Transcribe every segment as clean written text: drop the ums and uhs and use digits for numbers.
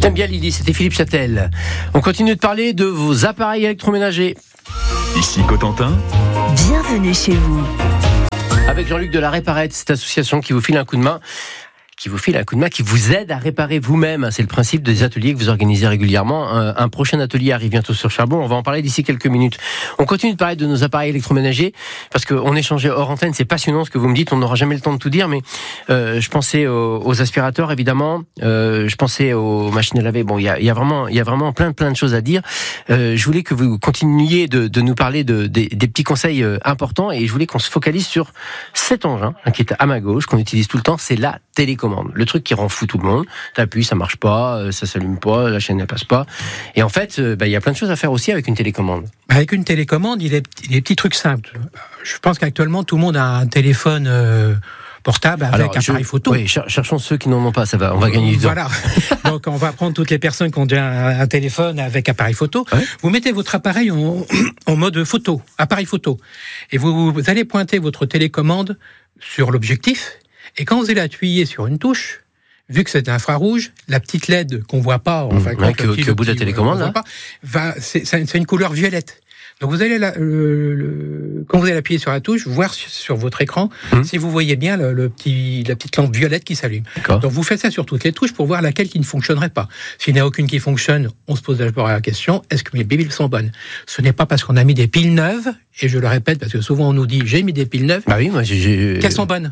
J'aime bien Lily, c'était Philippe Châtel. On continue de parler de vos appareils électroménagers. Ici Cotentin. Bienvenue chez vous. Avec Jean-Luc de la Réparette, cette association qui vous file un coup de main. Qui vous aide à réparer vous-même. C'est le principe des ateliers que vous organisez régulièrement. Un prochain atelier arrive bientôt sur Charbon. On va en parler d'ici quelques minutes. On continue de parler de nos appareils électroménagers parce qu'on échangeait hors antenne. C'est passionnant ce que vous me dites. On n'aura jamais le temps de tout dire, mais je pensais aux aspirateurs évidemment. Je pensais aux machines à laver. Bon, il y a vraiment plein de choses à dire. Je voulais que vous continuiez de nous parler des petits conseils importants et je voulais qu'on se focalise sur cet engin qui est à ma gauche, qu'on utilise tout le temps. C'est la télécommande. Le truc qui rend fou tout le monde. T'appuies, ça marche pas, ça s'allume pas, la chaîne ne passe pas. Et en fait, il y a plein de choses à faire aussi avec une télécommande. Avec une télécommande, il y a des petits trucs simples. Je pense qu'actuellement, tout le monde a un téléphone portable avec appareil photo. Oui, cherchons ceux qui n'en ont pas, ça va, on va gagner du temps. Voilà. Donc, on va prendre toutes les personnes qui ont déjà un téléphone avec appareil photo. Ouais. Vous mettez votre appareil en mode photo, appareil photo. Et vous allez pointer votre télécommande sur l'objectif. Et quand vous allez appuyer sur une touche, vu que c'est infrarouge, la petite LED qu'on voit pas, qui est au bout de la télécommande, là, c'est une couleur violette. Donc vous allez quand vous allez appuyer sur la touche, voir sur votre écran si vous voyez bien la petite lampe violette qui s'allume. D'accord. Donc vous faites ça sur toutes les touches pour voir laquelle qui ne fonctionnerait pas. S'il n'y a aucune qui fonctionne, on se pose d'abord la question, est-ce que mes piles sont bonnes ? Ce n'est pas parce qu'on a mis des piles neuves, et je le répète parce que souvent on nous dit j'ai mis des piles neuves. Bah oui, moi qu'elles sont bonnes.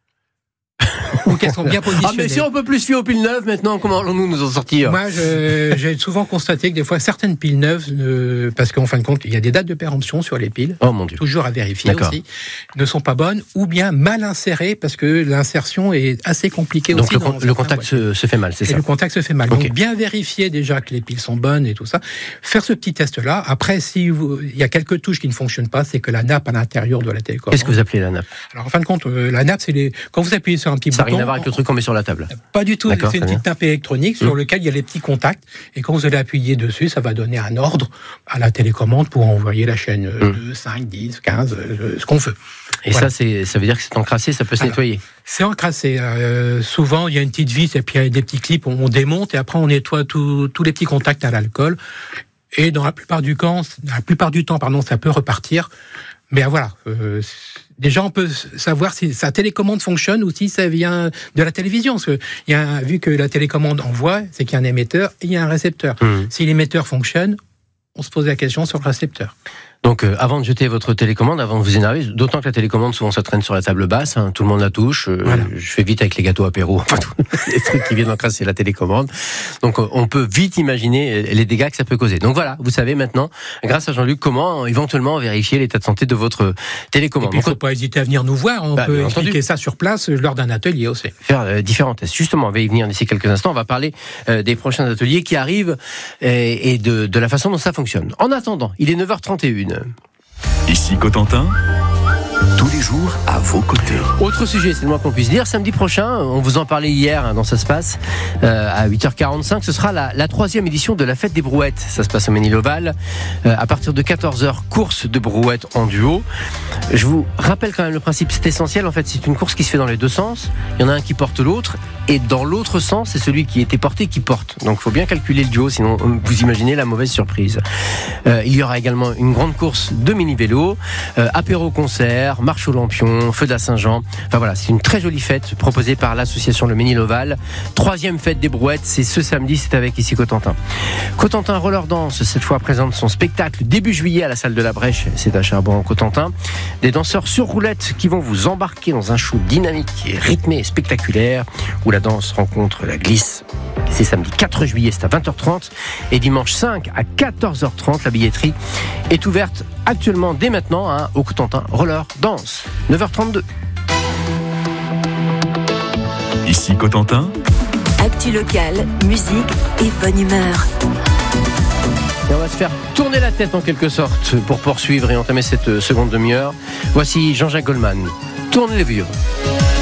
Ou qu'elles sont bien positionnées. Ah mais si on peut plus se fier aux piles neuves maintenant, comment allons-nous nous en sortir ? Moi, j'ai souvent constaté que des fois certaines piles neuves, parce qu'en fin de compte, il y a des dates de péremption sur les piles. Oh mon Dieu. Toujours à vérifier. D'accord. Aussi, ne sont pas bonnes ou bien mal insérées parce que l'insertion est assez compliquée. Donc aussi. Donc le contact se fait mal, c'est ça ? Le contact se fait mal. Okay. Donc bien vérifier déjà que les piles sont bonnes et tout ça. Faire ce petit test-là. Après, il y a quelques touches qui ne fonctionnent pas, c'est que la nappe à l'intérieur de la télécommande. Qu'est-ce que vous appelez la nappe ? Alors en fin de compte, la nappe, c'est quand vous appuyez sur un petit bouton. Ça n'a rien à voir avec le truc qu'on met sur la table. Pas du tout. C'est une petite nappe électronique sur laquelle il y a les petits contacts. Et quand vous allez appuyer dessus, ça va donner un ordre à la télécommande pour envoyer la chaîne 2, 5, 10, 15, ce qu'on veut. Et voilà. Ça veut dire que c'est encrassé, ça peut se nettoyer. C'est encrassé. Souvent, il y a une petite vis et puis il y a des petits clips, on démonte et après on nettoie tous les petits contacts à l'alcool. Et dans la plupart du temps, ça peut repartir. Mais voilà, déjà on peut savoir si sa télécommande fonctionne ou si ça vient de la télévision. Parce que vu que la télécommande envoie, c'est qu'il y a un émetteur et il y a un récepteur. Si l'émetteur fonctionne, on se pose la question sur le récepteur. Donc, avant de jeter votre télécommande, avant de vous énerver, d'autant que la télécommande, souvent, ça traîne sur la table basse, tout le monde la touche. Voilà. Je fais vite avec les gâteaux apéro, les trucs qui viennent encrasser la télécommande. Donc, on peut vite imaginer les dégâts que ça peut causer. Donc voilà, vous savez maintenant, grâce à Jean-Luc, comment éventuellement vérifier l'état de santé de votre télécommande. Il ne faut pas hésiter à venir nous voir, on peut expliquer ça sur place lors d'un atelier aussi. Faire différents tests. Justement, on va y venir d'ici quelques instants, on va parler des prochains ateliers qui arrivent et de la façon dont ça fonctionne. En attendant, il est 9h31. Ici Cotentin, tous les jours à vos côtés. Autre sujet, c'est le moins qu'on puisse dire. Samedi prochain, on vous en parlait hier dans Ça se passe, à 8h45, ce sera la 3e édition de la fête des brouettes. Ça se passe au Ménil-Oval. À partir de 14h, course de brouettes en duo. Je vous rappelle quand même le principe, c'est essentiel. En fait, c'est une course qui se fait dans les deux sens. Il y en a un qui porte l'autre. Et dans l'autre sens, c'est celui qui était porté qui porte. Donc il faut bien calculer le duo, sinon vous imaginez la mauvaise surprise. Il y aura également une grande course de mini-vélo, apéro-concert, marche aux lampions, feu de la Saint-Jean. Enfin voilà, c'est une très jolie fête proposée par l'association Le Ménil-Oval. 3e fête des brouettes, c'est ce samedi, c'est avec ici Cotentin. Cotentin Roller Dance, cette fois présente son spectacle début juillet à la salle de la Brèche, c'est à Charbon-Cotentin. Des danseurs sur roulette qui vont vous embarquer dans un show dynamique et rythmé et spectaculaire où la danse rencontre la glisse. C'est samedi 4 juillet, c'est à 20h30 et dimanche 5 à 14h30. La billetterie est ouverte actuellement dès maintenant au Cotentin Roller Dance. 9h32. Ici Cotentin. Actu locale, musique et bonne humeur. Et on va se faire tourner la tête en quelque sorte pour poursuivre et entamer cette seconde demi-heure. Voici Jean-Jacques Goldman. Tourne les vieux.